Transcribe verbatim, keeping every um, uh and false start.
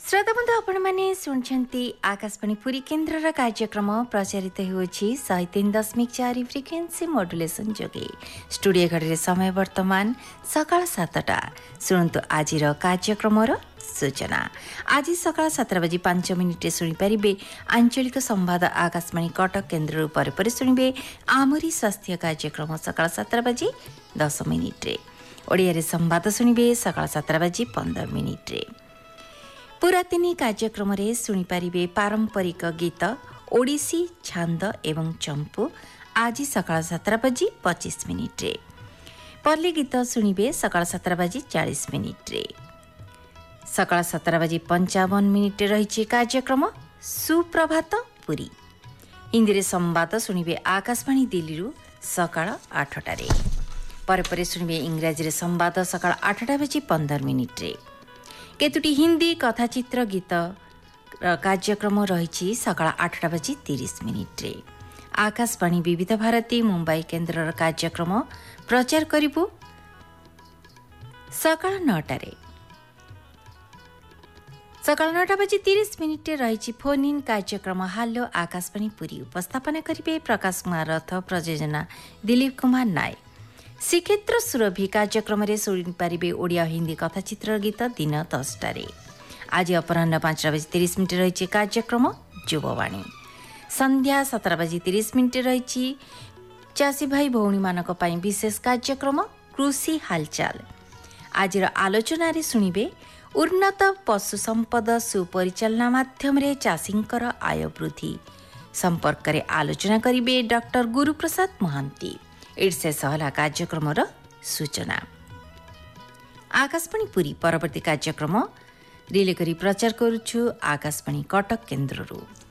श्रोता बंधु आपण मैंने शुणुंट आकाशवाणी पुरी केन्द्र कार्यक्रम प्रचारित होछि शहे तीन दशमिक चार फ्रिक्वेन्सी मॉड्यूलेशन जोगे स्टूडियो घड़ी समय वर्तमान सकाळ सातटा शुणु आज कार्यक्रम सूचना। आज सकाळ सातटा बजी पांच मिनिटे शुणिपारे आंचलिक संवाद आकाशवाणी कटक केन्द्र पर पर शुणिबे आमरी स्वास्थ्य कार्यक्रम सकाळ सातटा बजी दस मिनिटे ओडिया संवाद शुणिबे सकाळ सातटा बजी पंदर मिनिटे पुरातनी कार्यक्रम रे शुणिपारे पारंपरिक गीत ओडिसी छांद एवं चंपू आज सकाळ सातटा बजी पच्चीस मिनिटे परली गीत शुणिबे सकाळ सातटा बजी चालीस मिनिटे सकाळ सातटा बजी पंचावन मिनिटे रही कार्यक्रम सुप्रभात पुरी हिंदी संवाद शुणिबे आकाशवाणी दिल्ली सकाळ आठटारे पर शुणिबे इंग्राजी संवाद सकाळ आठटा बजी पंदर मिनिटे केतुटी हिंदी कथाचित्र गीत कार्यक्रम रही सकाळ आठटा बजी तीस मिनिटे आकाशवाणी विविध भारती मुंबई केन्द्र कार्यक्रम प्रचार करिबु सकाळ नौटारे सकाळ नौटा बजी तीस मिनिटे रही फोन इन कार्यक्रम हालो आकाशवाणी पुरी उपस्थापन करिबे प्रकाश कुमार रथ प्रयोजना दिलीप कुमार नायक श्रीक्षेत्र सुरभि कार्यक्रम शुणिपारे ओडिया हिंदी कथाचित्र गीत दिन दसटारे आज अपराह पांचटा बजी तीस मिनिट रही कार्यक्रम युववाणी संध्या सतटा बजी तीस मिनिट रही चाषी भाई भौणी मानक पई विशेष कार्यक्रम कृषि हालचाल आज आलोचन शुणिबे उन्नत पशु संपद सुपरिचालना माध्यम चाषींकर आय वृद्धि संपर्क में आलोचना करिबे डॉक्टर गुरुप्रसाद महांती एड्स सहला कार्यक्रम सूचना। आकाशवाणी पुरी परवर्ती कार्यक्रम रिले करी प्रचार करुछु आकाशवाणी कटक केन्द्ररू।